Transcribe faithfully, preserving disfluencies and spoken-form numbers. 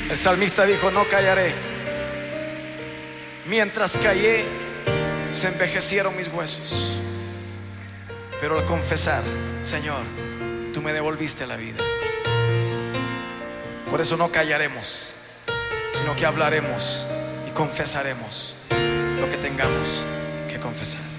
El salmista dijo: no callaré. Mientras callé, se envejecieron mis huesos. Pero al confesar: Señor, tú me devolviste la vida. Por eso no callaremos, sino que hablaremos y confesaremos lo que tengamos que confesar.